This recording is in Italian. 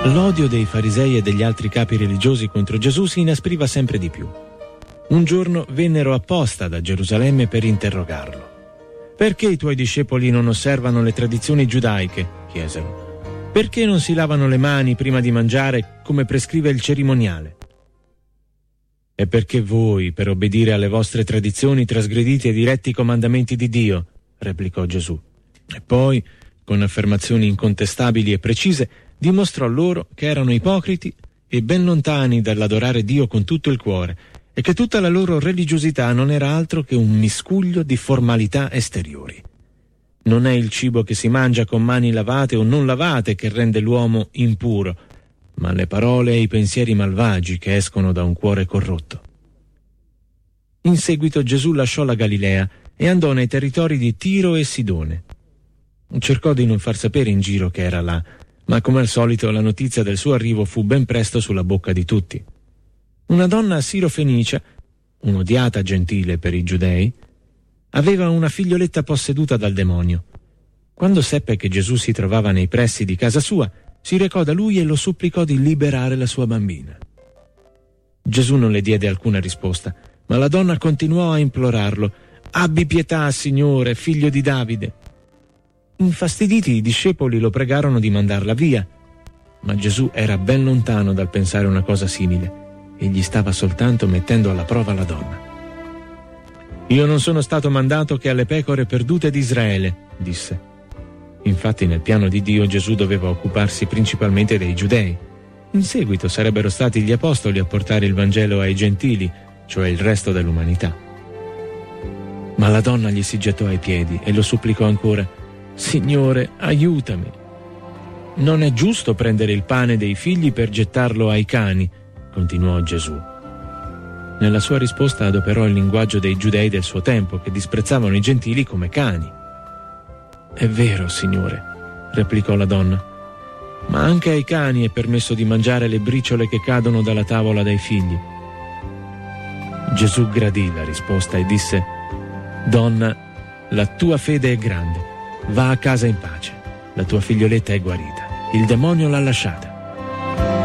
L'odio dei farisei e degli altri capi religiosi contro Gesù si inaspriva sempre di più. Un giorno vennero apposta da Gerusalemme per interrogarlo. «Perché i tuoi discepoli non osservano le tradizioni giudaiche?» chiesero. «Perché non si lavano le mani prima di mangiare come prescrive il cerimoniale?» «È perché voi, per obbedire alle vostre tradizioni, trasgredite i diretti comandamenti di Dio», replicò Gesù. E poi, con affermazioni incontestabili e precise, dimostrò loro che erano ipocriti e ben lontani dall'adorare Dio con tutto il cuore, e che tutta la loro religiosità non era altro che un miscuglio di formalità esteriori. Non è il cibo che si mangia con mani lavate o non lavate che rende l'uomo impuro, ma le parole e i pensieri malvagi che escono da un cuore corrotto. In seguito Gesù lasciò la Galilea e andò nei territori di Tiro e Sidone. Cercò di non far sapere in giro che era là, ma come al solito la notizia del suo arrivo fu ben presto sulla bocca di tutti. Una donna sirofenicia, un'odiata gentile per i giudei, aveva una figlioletta posseduta dal demonio. Quando seppe che Gesù si trovava nei pressi di casa sua, si recò da lui e lo supplicò di liberare la sua bambina. Gesù non le diede alcuna risposta, ma la donna continuò a implorarlo: «Abbi pietà, Signore, figlio di Davide». Infastiditi, i discepoli lo pregarono di mandarla via, ma Gesù era ben lontano dal pensare una cosa simile. Egli stava soltanto mettendo alla prova la donna. «Io non sono stato mandato che alle pecore perdute di Israele», disse. Infatti nel piano di Dio Gesù doveva occuparsi principalmente dei giudei. In seguito sarebbero stati gli apostoli a portare il Vangelo ai gentili, cioè il resto dell'umanità. Ma la donna gli si gettò ai piedi e lo supplicò ancora: «Signore, aiutami». «Non è giusto prendere il pane dei figli per gettarlo ai cani», continuò Gesù. Nella sua risposta adoperò il linguaggio dei giudei del suo tempo, che disprezzavano i gentili come cani. «È vero, Signore», replicò la donna, «ma anche ai cani è permesso di mangiare le briciole che cadono dalla tavola dei figli». Gesù gradì la risposta e disse: «Donna, la tua fede è grande. Va a casa in pace. La tua figlioletta è guarita. Il demonio l'ha lasciata».